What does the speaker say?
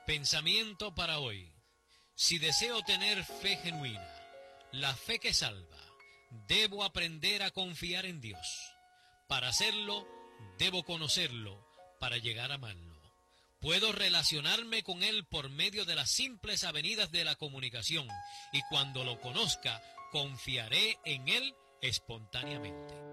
Pensamiento para hoy. Si deseo tener fe genuina, la fe que salva, debo aprender a confiar en Dios. Para hacerlo, debo conocerlo para llegar a amarlo. Puedo relacionarme con Él por medio de las simples avenidas de la comunicación y cuando lo conozca, confiaré en Él espontáneamente.